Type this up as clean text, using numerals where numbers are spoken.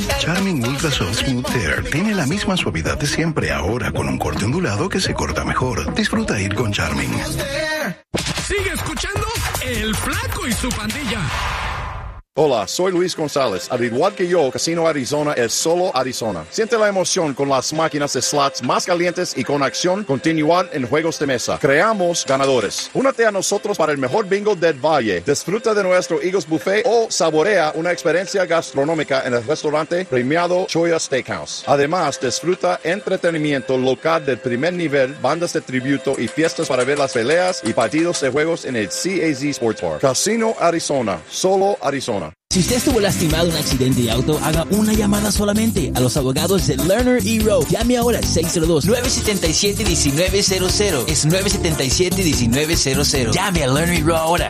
Charming Ultra Soft Smooth Tear tiene la misma suavidad de siempre, ahora con un corte ondulado que se corta mejor. Disfruta ir con Charming. Sigue escuchando El Flaco y su pandilla. Hola, soy Luis González. Al igual que yo, Casino Arizona es solo Arizona. Siente la emoción con las máquinas de slots más calientes y con acción continuar en juegos de mesa. Creamos ganadores. Únete a nosotros para el mejor bingo del Valle. Disfruta de nuestro Eagles Buffet o saborea una experiencia gastronómica en el restaurante premiado Choya Steakhouse. Además, disfruta entretenimiento local del primer nivel, bandas de tributo y fiestas para ver las peleas y partidos de juegos en el CAZ Sports Bar. Casino Arizona, solo Arizona. Si usted estuvo lastimado en un accidente de auto, haga una llamada solamente a los abogados de Lerner y Rowe. Llame ahora al 602-977-1900. Es 977-1900. Llame a Lerner y Rowe ahora.